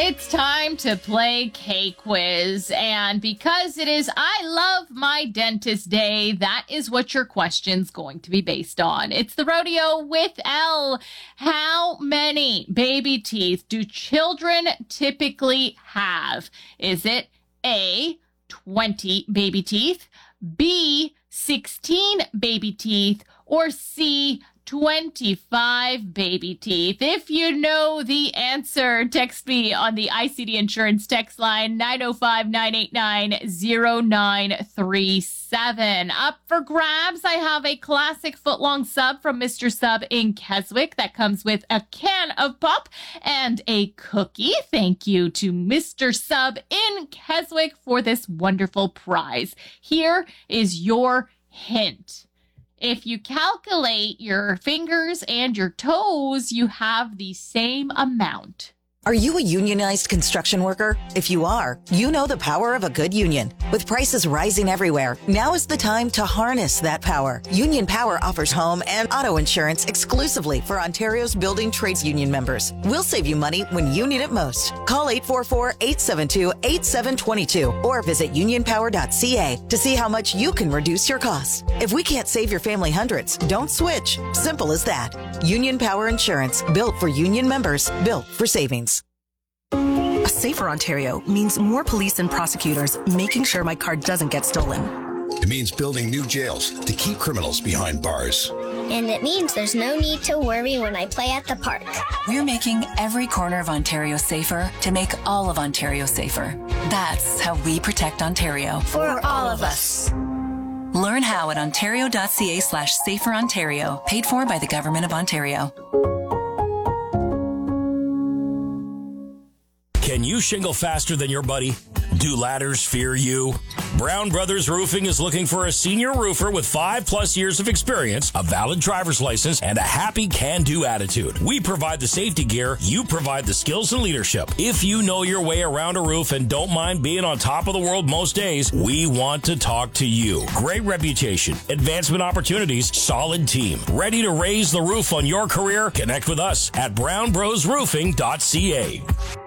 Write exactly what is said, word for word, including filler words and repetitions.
It's time to play K-Quiz, and because it is I Love My Dentist Day, that is what your question's going to be based on. It's the Rodeo with Elle. How many baby teeth do children typically have? Is it A, twenty baby teeth, B, sixteen baby teeth, or C, twenty-five baby teeth? If you know the answer, text me on the I C D Insurance text line nine oh five, nine eight nine, oh nine three seven. Up for grabs, I have a classic footlong sub from Mister Sub in Keswick that comes with a can of pop and a cookie. Thank you to Mister Sub in Keswick for this wonderful prize. Here is your hint. If you calculate your fingers and your toes, you have the same amount. Are you a unionized construction worker? If you are, you know the power of a good union. With prices rising everywhere, now is the time to harness that power. Union Power offers home and auto insurance exclusively for Ontario's building trades union members. We'll save you money when you need it most. Call eight four four, eight seven two, eight seven two two or visit union power dot c a to see how much you can reduce your costs. If we can't save your family hundreds, don't switch. Simple as that. Union Power Insurance, built for union members, built for savings. A safer Ontario means more police and prosecutors making sure my car doesn't get stolen. It means building new jails to keep criminals behind bars. And it means there's no need to worry when I play at the park. We're making every corner of Ontario safer to make all of Ontario safer. That's how we protect Ontario. For all of us. Learn how at ontario.ca slash safer Ontario. Paid for by the Government of Ontario. Can you shingle faster than your buddy? Do ladders fear you? Brown Brothers Roofing is looking for a senior roofer with five plus years of experience, a valid driver's license, and a happy can-do attitude. We provide the safety gear, you provide the skills and leadership. If you know your way around a roof and don't mind being on top of the world most days, we want to talk to you. Great reputation, advancement opportunities, solid team. Ready to raise the roof on your career? Connect with us at brown bros roofing dot c a.